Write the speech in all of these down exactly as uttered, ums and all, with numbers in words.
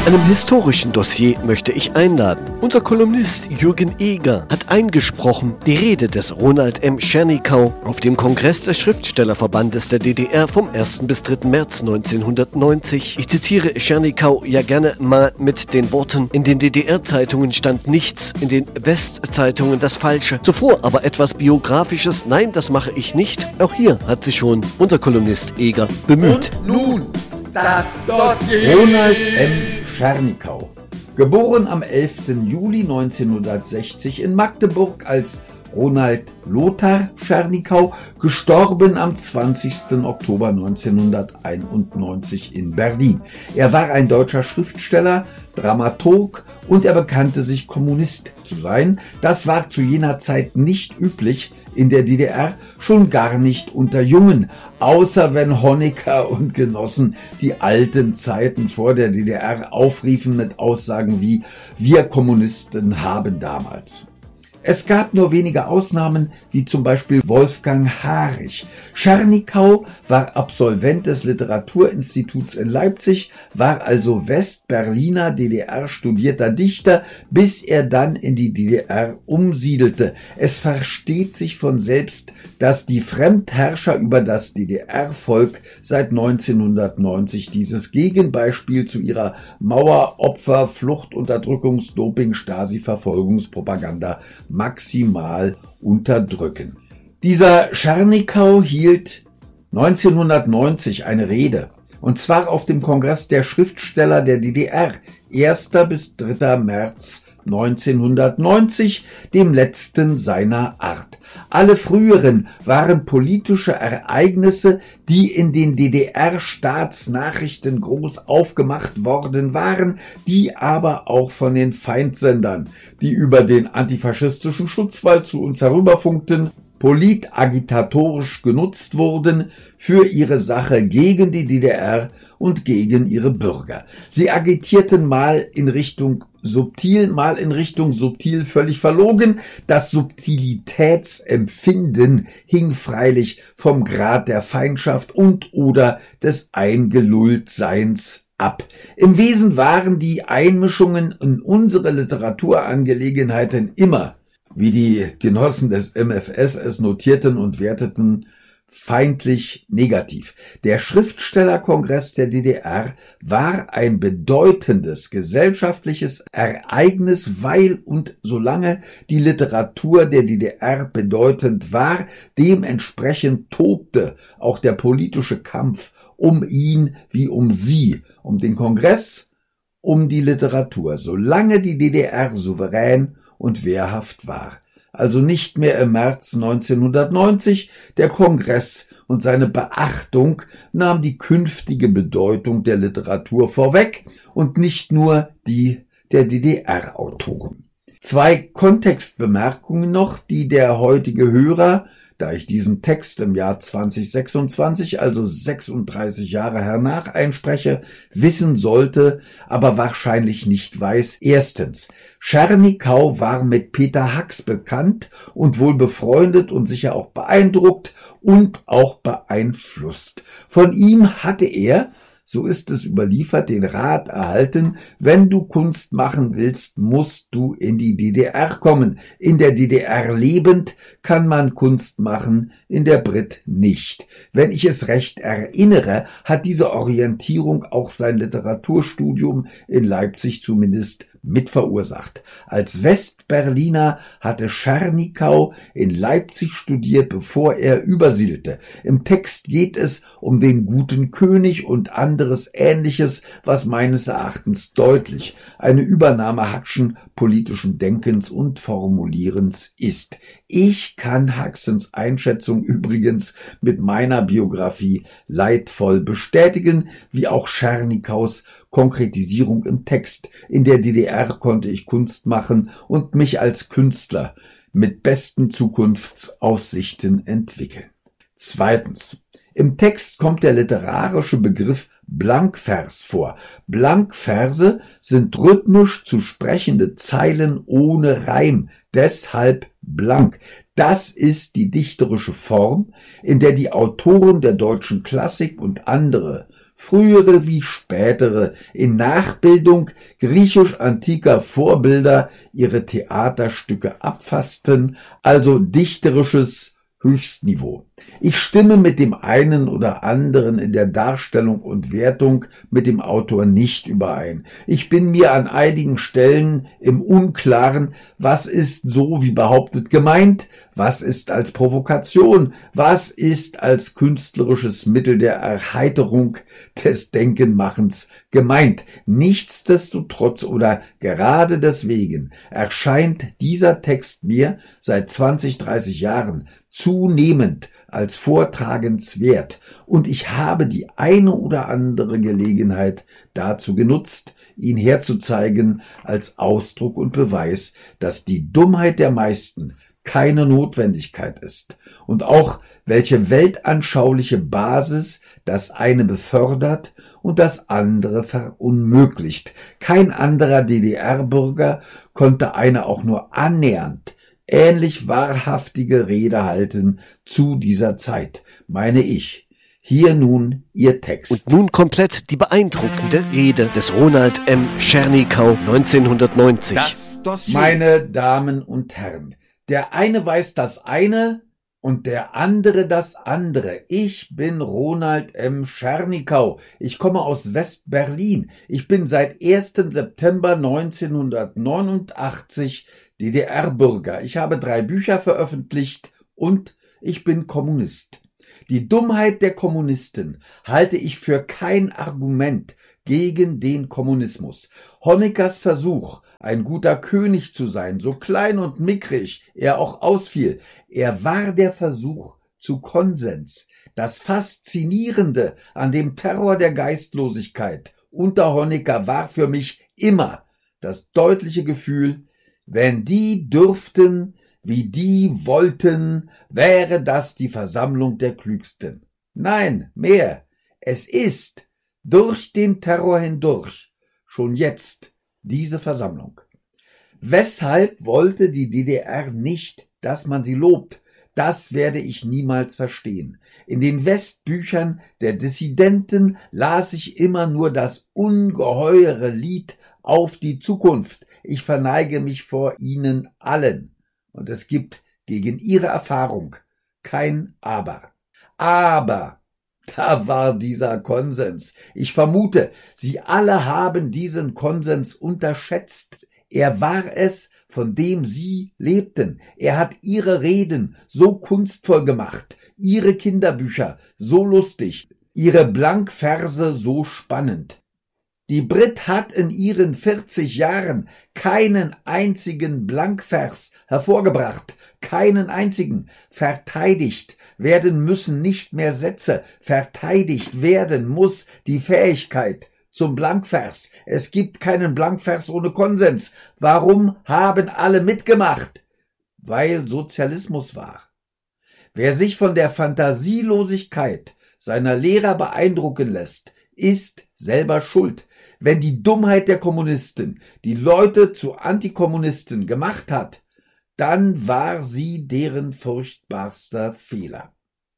einem historischen Dossier möchte ich einladen. Unser Kolumnist Jürgen Eger hat eingesprochen die Rede des Ronald M. Schernikau auf dem Kongress des Schriftstellerverbandes der D D R vom ersten bis dritten März neunzehnhundertneunzig. Ich zitiere Schernikau ja gerne mal mit den Worten: In den D D R-Zeitungen stand nichts, in den Westzeitungen das Falsche. Zuvor aber etwas Biografisches, nein, das mache ich nicht. Auch hier hat sich schon unser Kolumnist Eger bemüht. Und nun das Dossier. Ronald M. Schernikau, geboren am elften Juli neunzehnhundertsechzig in Magdeburg als Ronald Lothar Schernikau, gestorben am zwanzigsten Oktober neunzehnhunderteinundneunzig in Berlin. Er war ein deutscher Schriftsteller, Dramaturg und er bekannte sich, Kommunist zu sein. Das war zu jener Zeit nicht üblich in der D D R, schon gar nicht unter Jungen, außer wenn Honecker und Genossen die alten Zeiten vor der D D R aufriefen mit Aussagen wie „Wir Kommunisten haben damals". Es gab nur wenige Ausnahmen, wie zum Beispiel Wolfgang Harich. Schernikau war Absolvent des Literaturinstituts in Leipzig, war also Westberliner D D R-studierter Dichter, bis er dann in die D D R umsiedelte. Es versteht sich von selbst, dass die Fremdherrscher über das D D R-Volk seit neunzehnhundertneunzig dieses Gegenbeispiel zu ihrer Mauer-, Opfer-, Flucht-, Unterdrückungs-, Doping-, Stasi-, Verfolgungspropaganda maximal unterdrücken. Dieser Schernikau hielt neunzehnhundertneunzig eine Rede, und zwar auf dem Kongress der Schriftsteller der D D R, erster bis dritter März neunzehnhundertneunzig, dem letzten seiner Art. Alle früheren waren politische Ereignisse, die in den D D R-Staatsnachrichten groß aufgemacht worden waren, die aber auch von den Feindsendern, die über den antifaschistischen Schutzwall zu uns herüberfunkten, politagitatorisch genutzt wurden für ihre Sache gegen die D D R und gegen ihre Bürger. Sie agitierten mal in Richtung subtil, mal in Richtung subtil völlig verlogen. Das Subtilitätsempfinden hing freilich vom Grad der Feindschaft und oder des Eingelulltseins ab. Im Wesen waren die Einmischungen in unsere Literaturangelegenheiten immer, wie die Genossen des M F S es notierten und werteten, feindlich negativ. Der Schriftstellerkongress der D D R war ein bedeutendes gesellschaftliches Ereignis, weil und solange die Literatur der D D R bedeutend war, dementsprechend tobte auch der politische Kampf um ihn wie um sie, um den Kongress, um die Literatur, solange die D D R souverän und wehrhaft war. Also nicht mehr im März neunzehnhundertneunzig, der Kongress und seine Beachtung nahm die künftige Bedeutung der Literatur vorweg und nicht nur die der D D R-Autoren. Zwei Kontextbemerkungen noch, die der heutige Hörer, da ich diesen Text im Jahr zweitausendsechsundzwanzig, also sechsunddreißig Jahre hernach einspreche, wissen sollte, aber wahrscheinlich nicht weiß. Erstens, Schernikau war mit Peter Hacks bekannt und wohl befreundet und sicher auch beeindruckt und auch beeinflusst. Von ihm hatte er, so ist es überliefert, den Rat erhalten: Wenn du Kunst machen willst, musst du in die D D R kommen. In der D D R lebend kann man Kunst machen, in der Brit nicht. Wenn ich es recht erinnere, hat diese Orientierung auch sein Literaturstudium in Leipzig zumindest mit verursacht. Als Westberliner hatte Schernikau in Leipzig studiert, bevor er übersiedelte. Im Text geht es um den guten König und anderes Ähnliches, was meines Erachtens deutlich eine Übernahme Hackschen politischen Denkens und Formulierens ist. Ich kann Hacksens Einschätzung übrigens mit meiner Biografie leidvoll bestätigen, wie auch Schernikaus Konkretisierung im Text. In der D D R konnte ich Kunst machen und mich als Künstler mit besten Zukunftsaussichten entwickeln. Zweitens. Im Text kommt der literarische Begriff Blankvers vor. Blankverse sind rhythmisch zu sprechende Zeilen ohne Reim, deshalb blank. Das ist die dichterische Form, in der die Autoren der deutschen Klassik und andere frühere wie spätere, in Nachbildung griechisch-antiker Vorbilder ihre Theaterstücke abfassten, also dichterisches Höchstniveau. Ich stimme mit dem einen oder anderen in der Darstellung und Wertung mit dem Autor nicht überein. Ich bin mir an einigen Stellen im Unklaren, was ist so wie behauptet gemeint, was ist als Provokation, was ist als künstlerisches Mittel der Erheiterung des Denkenmachens gemeint. Nichtsdestotrotz oder gerade deswegen erscheint dieser Text mir seit zwanzig, dreißig Jahren zunehmend als vortragenswert, und ich habe die eine oder andere Gelegenheit dazu genutzt, ihn herzuzeigen als Ausdruck und Beweis, dass die Dummheit der meisten keine Notwendigkeit ist und auch welche weltanschauliche Basis das eine befördert und das andere verunmöglicht. Kein anderer D D R-Bürger konnte eine auch nur annähernd ähnlich wahrhaftige Rede halten zu dieser Zeit, meine ich. Hier nun Ihr Text. Und nun komplett die beeindruckende Rede des Ronald M. Tschernikow neunzehnhundertneunzig. Das Dossier. Meine Damen und Herren, der eine weiß das eine und der andere das andere. Ich bin Ronald M. Tschernikow. Ich komme aus West-Berlin. Ich bin seit ersten September neunzehnhundertneunundachtzig D D R-Bürger. Ich habe drei Bücher veröffentlicht und ich bin Kommunist. Die Dummheit der Kommunisten halte ich für kein Argument gegen den Kommunismus. Honeckers Versuch, ein guter König zu sein, so klein und mickrig er auch ausfiel, er war der Versuch zu Konsens. Das Faszinierende an dem Terror der Geistlosigkeit unter Honecker war für mich immer das deutliche Gefühl, wenn die dürften, wie die wollten, wäre das die Versammlung der Klügsten. Nein, mehr, es ist durch den Terror hindurch schon jetzt diese Versammlung. Weshalb wollte die D D R nicht, dass man sie lobt? Das werde ich niemals verstehen. In den Westbüchern der Dissidenten las ich immer nur das ungeheure Lied auf die Zukunft. Ich verneige mich vor ihnen allen. Und es gibt gegen ihre Erfahrung kein Aber. Aber da war dieser Konsens. Ich vermute, Sie alle haben diesen Konsens unterschätzt. Er war es, von dem Sie lebten. Er hat Ihre Reden so kunstvoll gemacht, Ihre Kinderbücher so lustig, Ihre Blankverse so spannend. Die Brit hat in ihren vierzig Jahren keinen einzigen Blankvers hervorgebracht, keinen einzigen. Verteidigt werden müssen nicht mehr Sätze, verteidigt werden muss die Fähigkeit zum Blankvers. Es gibt keinen Blankvers ohne Konsens. Warum haben alle mitgemacht? Weil Sozialismus war. Wer sich von der Fantasielosigkeit seiner Lehrer beeindrucken lässt, ist selber schuld. Wenn die Dummheit der Kommunisten die Leute zu Antikommunisten gemacht hat, dann war sie deren furchtbarster Fehler.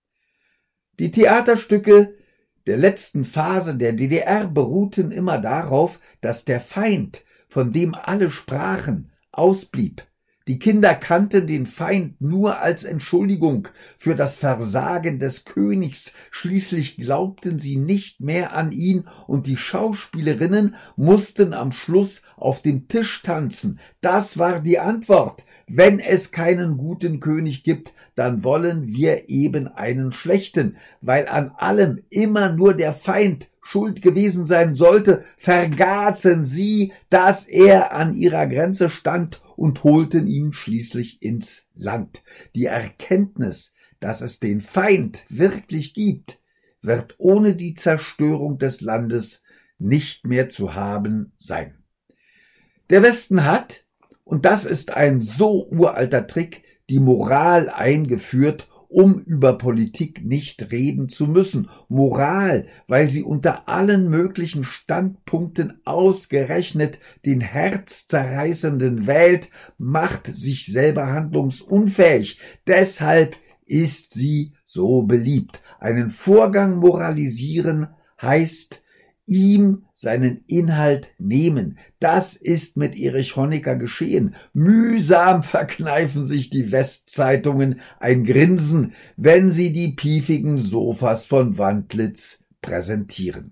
Die Theaterstücke der letzten Phase der D D R beruhten immer darauf, dass der Feind, von dem alle sprachen, ausblieb. Die Kinder kannten den Feind nur als Entschuldigung für das Versagen des Königs. Schließlich glaubten sie nicht mehr an ihn und die Schauspielerinnen mussten am Schluss auf dem Tisch tanzen. Das war die Antwort. Wenn es keinen guten König gibt, dann wollen wir eben einen schlechten, weil an allem immer nur der Feind schuld gewesen sein sollte, vergaßen sie, dass er an ihrer Grenze stand und holten ihn schließlich ins Land. Die Erkenntnis, dass es den Feind wirklich gibt, wird ohne die Zerstörung des Landes nicht mehr zu haben sein. Der Westen hat, und das ist ein so uralter Trick, die Moral eingeführt, um über Politik nicht reden zu müssen. Moral, weil sie unter allen möglichen Standpunkten ausgerechnet den herzzerreißenden wählt, macht sich selber handlungsunfähig. Deshalb ist sie so beliebt. Einen Vorgang moralisieren heißt ihm seinen Inhalt nehmen. Das ist mit Erich Honecker geschehen. Mühsam verkneifen sich die Westzeitungen ein Grinsen, wenn sie die piefigen Sofas von Wandlitz präsentieren.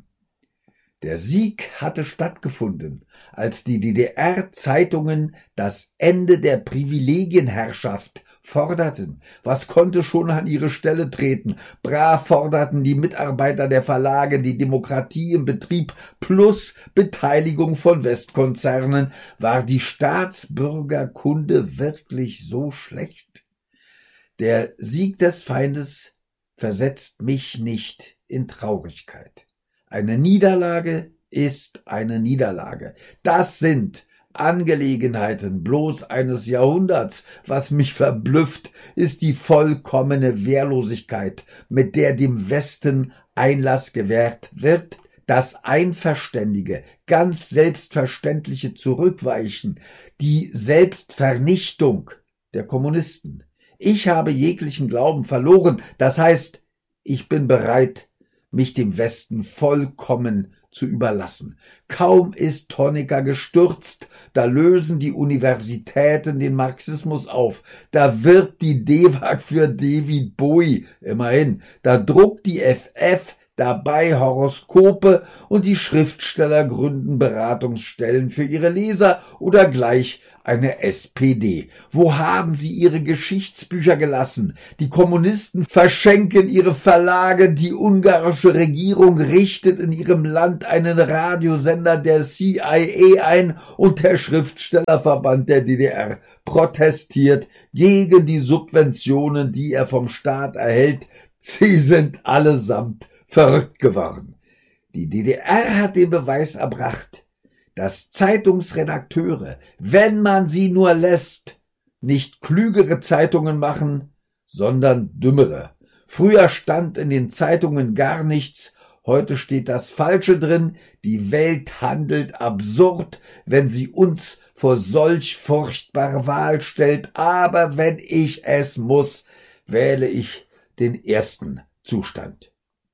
Der Sieg hatte stattgefunden, als die D D R-Zeitungen das Ende der Privilegienherrschaft forderten. Was konnte schon an ihre Stelle treten? Brav forderten die Mitarbeiter der Verlage die Demokratie im Betrieb plus Beteiligung von Westkonzernen. War die Staatsbürgerkunde wirklich so schlecht? Der Sieg des Feindes versetzt mich nicht in Traurigkeit. Eine Niederlage ist eine Niederlage. Das sind Angelegenheiten bloß eines Jahrhunderts. Was mich verblüfft, ist die vollkommene Wehrlosigkeit, mit der dem Westen Einlass gewährt wird, das einverständige, ganz selbstverständliche Zurückweichen, die Selbstvernichtung der Kommunisten. Ich habe jeglichen Glauben verloren, das heißt, ich bin bereit, mich dem Westen vollkommen zu überlassen. Kaum ist Honecker gestürzt, da lösen die Universitäten den Marxismus auf, da wirbt die D E W A G für David Bowie, immerhin, da druckt die F F dabei Horoskope und die Schriftsteller gründen Beratungsstellen für ihre Leser oder gleich eine S P D. Wo haben sie ihre Geschichtsbücher gelassen? Die Kommunisten verschenken ihre Verlage, die ungarische Regierung richtet in ihrem Land einen Radiosender der C I A ein und der Schriftstellerverband der D D R protestiert gegen die Subventionen, die er vom Staat erhält. Sie sind allesamt verrückt geworden. Die D D R hat den Beweis erbracht, dass Zeitungsredakteure, wenn man sie nur lässt, nicht klügere Zeitungen machen, sondern dümmere. Früher stand in den Zeitungen gar nichts, heute steht das Falsche drin. Die Welt handelt absurd, wenn sie uns vor solch furchtbare Wahl stellt. Aber wenn ich es muss, wähle ich den ersten Zustand.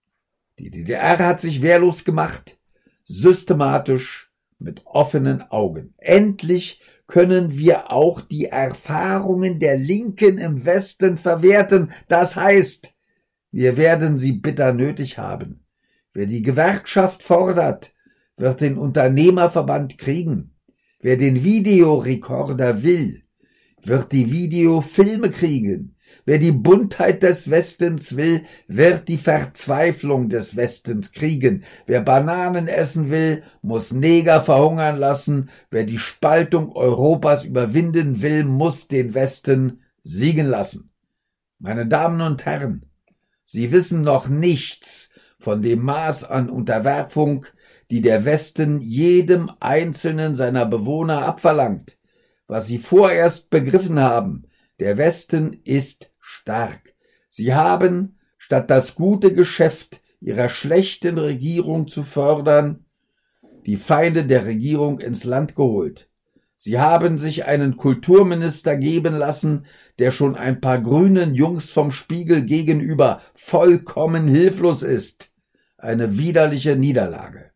Die D D R hat sich wehrlos gemacht, systematisch, mit offenen Augen. Endlich können wir auch die Erfahrungen der Linken im Westen verwerten. Das heißt, wir werden sie bitter nötig haben. Wer die Gewerkschaft fordert, wird den Unternehmerverband kriegen. Wer den Videorekorder will, wird die Videofilme kriegen. Wer die Buntheit des Westens will, wird die Verzweiflung des Westens kriegen. Wer Bananen essen will, muss Neger verhungern lassen. Wer die Spaltung Europas überwinden will, muss den Westen siegen lassen. Meine Damen und Herren, Sie wissen noch nichts von dem Maß an Unterwerfung, die der Westen jedem einzelnen seiner Bewohner abverlangt. Was Sie vorerst begriffen haben, der Westen ist stark. Sie haben, statt das gute Geschäft ihrer schlechten Regierung zu fördern, die Feinde der Regierung ins Land geholt. Sie haben sich einen Kulturminister geben lassen, der schon ein paar grünen Jungs vom Spiegel gegenüber vollkommen hilflos ist. Eine widerliche Niederlage.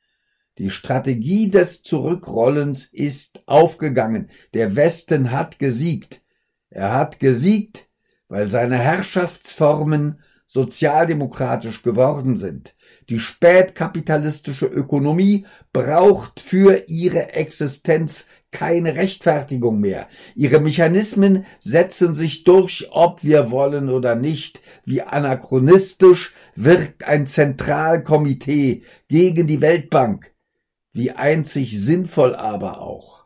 Die Strategie des Zurückrollens ist aufgegangen. Der Westen hat gesiegt. Er hat gesiegt, weil seine Herrschaftsformen sozialdemokratisch geworden sind. Die spätkapitalistische Ökonomie braucht für ihre Existenz keine Rechtfertigung mehr. Ihre Mechanismen setzen sich durch, ob wir wollen oder nicht. Wie anachronistisch wirkt ein Zentralkomitee gegen die Weltbank. Wie einzig sinnvoll aber auch.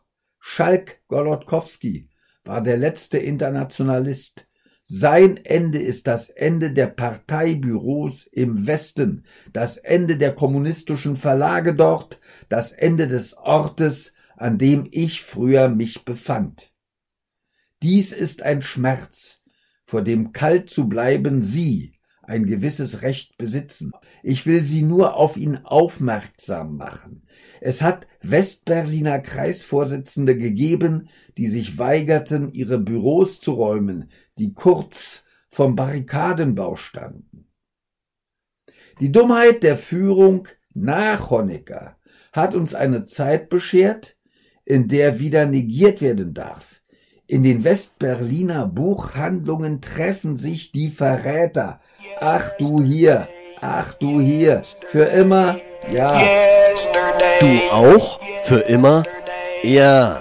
Schalk-Golodkowski war der letzte Internationalist. Sein Ende ist das Ende der Parteibüros im Westen, das Ende der kommunistischen Verlage dort, das Ende des Ortes, an dem ich früher mich befand. Dies ist ein Schmerz, vor dem kalt zu bleiben Sie ein gewisses Recht besitzen. Ich will Sie nur auf ihn aufmerksam machen. Es hat Westberliner Kreisvorsitzende gegeben, die sich weigerten, ihre Büros zu räumen, die kurz vom Barrikadenbau standen. Die Dummheit der Führung nach Honecker hat uns eine Zeit beschert, in der wieder negiert werden darf. In den Westberliner Buchhandlungen treffen sich die Verräter. Ach du hier, ach du hier, für immer, ja. Du auch? Für immer? Ja.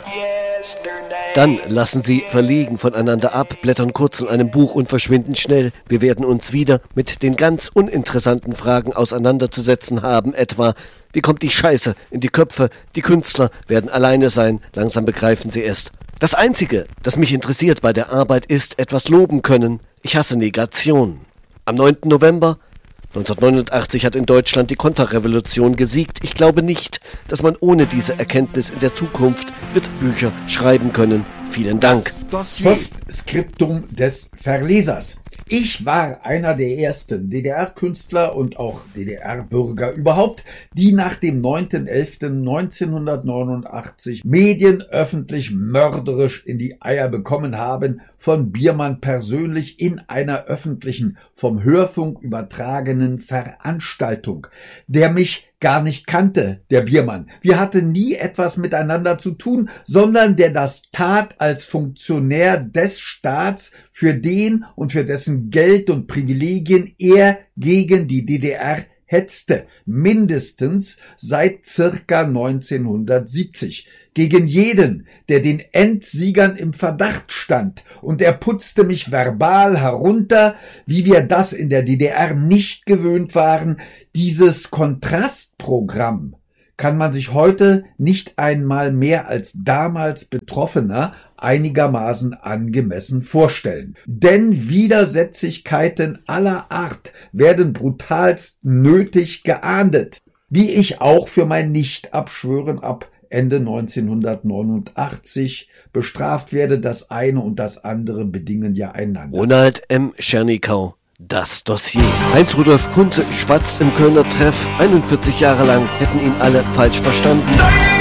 Dann lassen Sie verlegen voneinander ab, blättern kurz in einem Buch und verschwinden schnell. Wir werden uns wieder mit den ganz uninteressanten Fragen auseinanderzusetzen haben, etwa, wie kommt die Scheiße in die Köpfe? Die Künstler werden alleine sein, langsam begreifen sie es. Das Einzige, das mich interessiert bei der Arbeit, ist etwas loben können. Ich hasse Negation. Am neunten November neunzehnhundertneunundachtzig hat in Deutschland die Konterrevolution gesiegt. Ich glaube nicht, dass man ohne diese Erkenntnis in der Zukunft wird Bücher schreiben können. Vielen Dank. Postskriptum des Verlesers. Ich war einer der ersten D D R-Künstler und auch D D R-Bürger überhaupt, die nach dem neunten elften neunzehnhundertneunundachtzig Medien öffentlich mörderisch in die Eier bekommen haben, von Biermann persönlich in einer öffentlichen, vom Hörfunk übertragenen Veranstaltung, der mich gar nicht kannte, der Biermann. Wir hatten nie etwas miteinander zu tun, sondern der das tat als Funktionär des Staats, für den und für dessen Geld und Privilegien er gegen die D D R hetzte, mindestens seit circa neunzehnhundertsiebzig. Gegen jeden, der den Endsiegern im Verdacht stand, und er putzte mich verbal herunter, wie wir das in der D D R nicht gewöhnt waren. Dieses Kontrastprogramm kann man sich heute nicht einmal mehr als damals Betroffener einigermaßen angemessen vorstellen. Denn Widersetzlichkeiten aller Art werden brutalst nötig geahndet, wie ich auch für mein Nicht-Abschwören ab Ende neunzehnhundertneunundachtzig bestraft werde. Das eine und das andere bedingen ja einander. Ronald M. Schernikau, das Dossier. Heinz Rudolf Kunze schwatzt im Kölner Treff. einundvierzig Jahre lang hätten ihn alle falsch verstanden.